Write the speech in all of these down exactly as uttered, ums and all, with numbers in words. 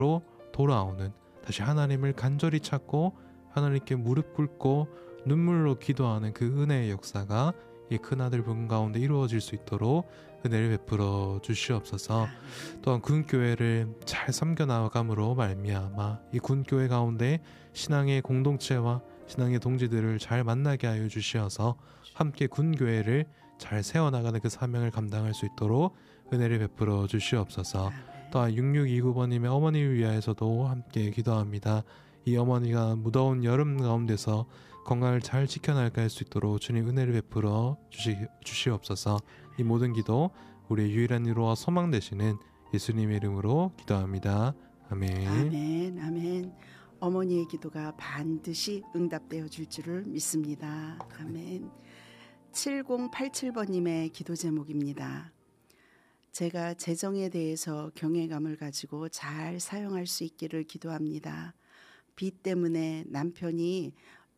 돌아오는, 다시 하나님을 간절히 찾고 하나님께 무릎 꿇고 눈물로 기도하는 그 은혜의 역사가 이 큰아들 분 가운데 이루어질 수 있도록 은혜를 베풀어 주시옵소서. 또한 군교회를 잘 섬겨나감으로 말미암아 이 군교회 가운데 신앙의 공동체와 신앙의 동지들을 잘 만나게 하여 주시어서 함께 군교회를 잘 세워나가는 그 사명을 감당할 수 있도록 은혜를 베풀어 주시옵소서. 또한 육육이구 번님의 어머니를 위하여서도 함께 기도합니다. 이 어머니가 무더운 여름 가운데서 건강을 잘 지켜나갈 수 있도록 주님 은혜를 베풀어 주시, 주시옵소서. 이 모든 기도 우리의 유일한 위로와 소망 되시는 예수님의 이름으로 기도합니다. 아멘. 아멘. 아멘. 어머니의 기도가 반드시 응답되어 줄 줄을 믿습니다. 아멘. 칠공팔칠 번님의 기도 제목입니다. 제가 재정에 대해서 경외감을 가지고 잘 사용할 수 있기를 기도합니다. 빚 때문에 남편이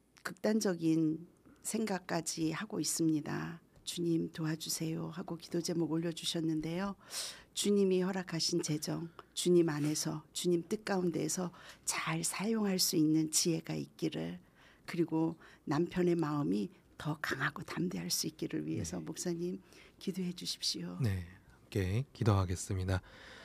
극단적인 생각까지 하고 있습니다. 주님 도와주세요 하고 기도 제목 올려주셨는데요. 주님이 허락하신 재정, 주님 안에서, 주님 뜻 가운데에서 잘 사용할 수 있는 지혜가 있기를, 그리고 남편의 마음이 더 강하고 담대할 수 있기를 위해서 네. 목사님 기도해 주십시오. 네, 함께 기도하겠습니다.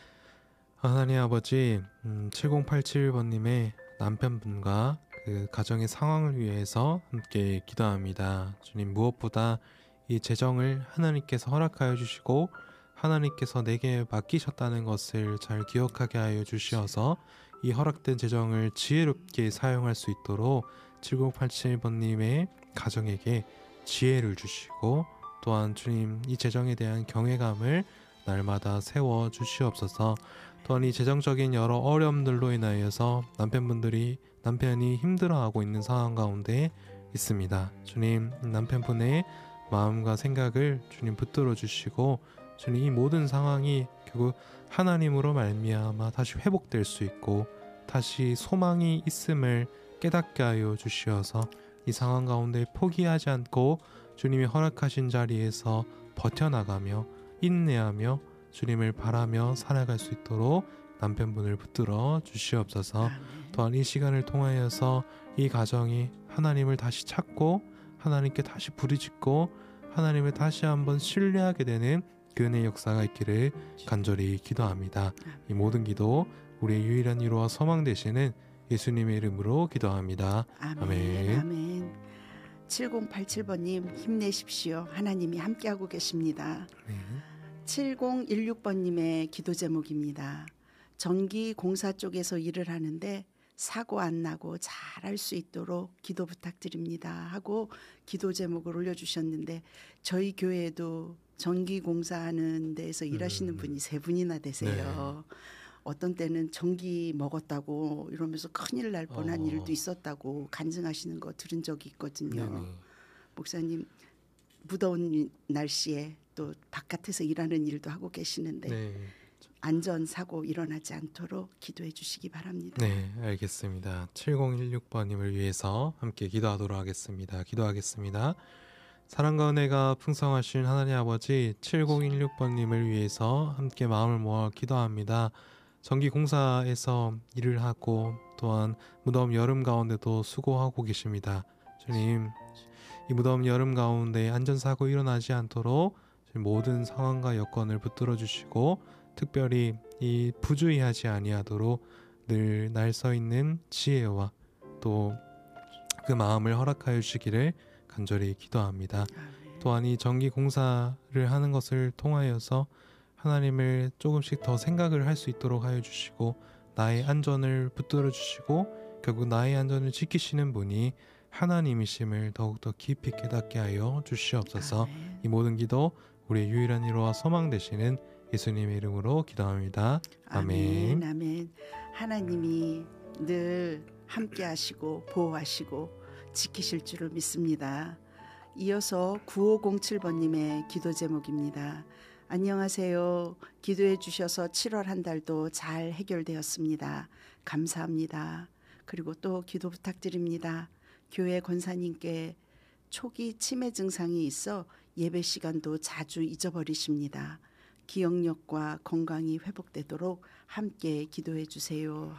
하나님 아버지, 음, 칠공팔칠 번님의 남편분과 그 가정의 상황을 위해서 함께 기도합니다. 주님, 무엇보다 이 재정을 하나님께서 허락하여 주시고 하나님께서 내게 맡기셨다는 것을 잘 기억하게 하여 주시어서 이 허락된 재정을 지혜롭게 사용할 수 있도록 칠공팔칠 번님의 가정에게 지혜를 주시고, 또한 주님 이 재정에 대한 경외감을 날마다 세워 주시옵소서. 또한 이 재정적인 여러 어려움들로 인하여서 남편분들이 남편이 힘들어하고 있는 상황 가운데 있습니다. 주님, 남편분의 마음과 생각을 주님 붙들어 주시고, 주님 이 모든 상황이 결국 하나님으로 말미암아 다시 회복될 수 있고 다시 소망이 있음을 깨닫게 하여 주시어서 이 상황 가운데 포기하지 않고 주님이 허락하신 자리에서 버텨나가며 인내하며 주님을 바라며 살아갈 수 있도록 남편분을 붙들어 주시옵소서. 아멘. 또한 이 시간을 통하여서 이 가정이 하나님을 다시 찾고 하나님께 다시 부르짖고 하나님을 다시 한번 신뢰하게 되는 그 은혜의 역사가 있기를 간절히 기도합니다. 이 모든 기도 우리의 유일한 위로와 소망 되시는 예수님의 이름으로 기도합니다. 아멘. 아멘. 아멘. 칠공팔칠 번님 힘내십시오. 하나님이 함께하고 계십니다. 네. 칠공일육 번님의 기도 제목입니다. 전기 공사 쪽에서 일을 하는데 사고 안 나고 잘할 수 있도록 기도 부탁드립니다 하고 기도 제목을 올려주셨는데, 저희 교회에도 전기 공사하는 데에서 일하시는 음. 분이 세 분이나 되세요. 네. 어떤 때는 전기 먹었다고 이러면서 큰일 날 뻔한 어. 일도 있었다고 간증하시는 거 들은 적이 있거든요. 네. 목사님, 무더운 날씨에 또 바깥에서 일하는 일도 하고 계시는데 네. 안전사고 일어나지 않도록 기도해 주시기 바랍니다. 네, 알겠습니다. 칠공일육 번님을 위해서 함께 기도하도록 하겠습니다. 기도하겠습니다. 사랑과 은혜가 풍성하신 하나님 아버지, 칠공일육 번님을 위해서 함께 마음을 모아 기도합니다. 전기공사에서 일을 하고 또한 무더운 여름 가운데도 수고하고 계십니다. 주님, 이 무더운 여름 가운데 안전사고 일어나지 않도록 모든 상황과 여건을 붙들어 주시고, 특별히 이 부주의하지 아니하도록 늘 날 서 있는 지혜와 또 그 마음을 허락하여 주시기를 간절히 기도합니다. 또한 이 전기 공사를 하는 것을 통하여서 하나님을 조금씩 더 생각을 할 수 있도록 하여 주시고, 나의 안전을 붙들어 주시고 결국 나의 안전을 지키시는 분이 하나님이심을 더욱더 깊이 깨닫게 하여 주시옵소서. 아멘. 이 모든 기도 우리의 유일한 위로와 소망 되시는 예수님의 이름으로 기도합니다. 아멘. 아멘. 아멘. 하나님이 늘 함께 하시고 보호하시고 지키실 줄을 믿습니다. 이어서 구오공칠 번님의 기도 제목입니다. 안녕하세요. 기도해 주셔서 칠월 한 달도 잘 해결되었습니다. 감사합니다. 그리고 또 기도 부탁드립니다. 교회 권사님께 초기 치매 증상이 있어 예배 시간도 자주 잊어버리십니다. 기억력과 건강이 회복되도록 함께 기도해 주세요.